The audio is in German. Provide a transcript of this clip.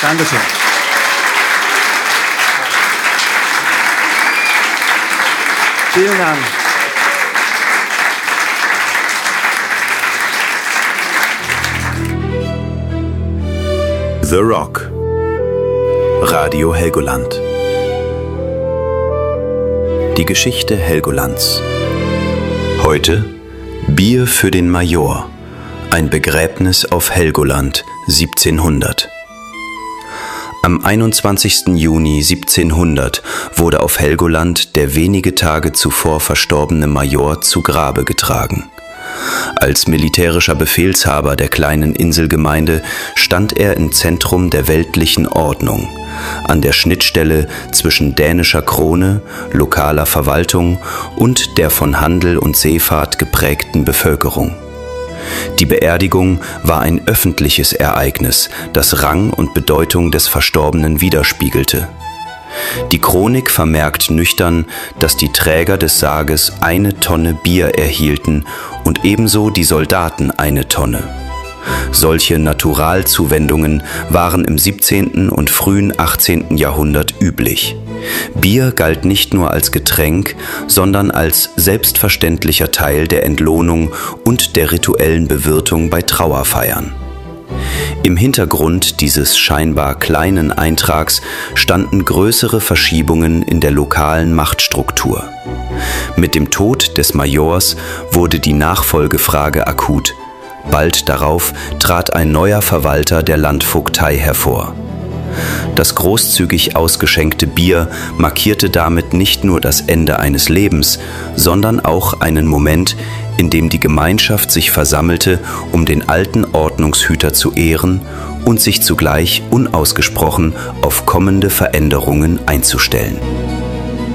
Dankeschön. Vielen Dank. The Rock. Radio Helgoland. Die Geschichte Helgolands. Heute Bier für den Major. Ein Begräbnis auf Helgoland 1700. Am 21. Juni 1700 wurde auf Helgoland der wenige Tage zuvor verstorbene Major zu Grabe getragen. Als militärischer Befehlshaber der kleinen Inselgemeinde stand er im Zentrum der weltlichen Ordnung, an der Schnittstelle zwischen dänischer Krone, lokaler Verwaltung und der von Handel und Seefahrt geprägten Bevölkerung. Die Beerdigung war ein öffentliches Ereignis, das Rang und Bedeutung des Verstorbenen widerspiegelte. Die Chronik vermerkt nüchtern, dass die Träger des Sarges 1 Tonne Bier erhielten und ebenso die Soldaten 1 Tonne. Solche Naturalzuwendungen waren im 17. und frühen 18. Jahrhundert üblich. Bier galt nicht nur als Getränk, sondern als selbstverständlicher Teil der Entlohnung und der rituellen Bewirtung bei Trauerfeiern. Im Hintergrund dieses scheinbar kleinen Eintrags standen größere Verschiebungen in der lokalen Machtstruktur. Mit dem Tod des Majors wurde die Nachfolgefrage akut. Bald darauf trat ein neuer Verwalter der Landvogtei hervor. Das großzügig ausgeschenkte Bier markierte damit nicht nur das Ende eines Lebens, sondern auch einen Moment, in dem die Gemeinschaft sich versammelte, um den alten Ordnungshüter zu ehren und sich zugleich unausgesprochen auf kommende Veränderungen einzustellen.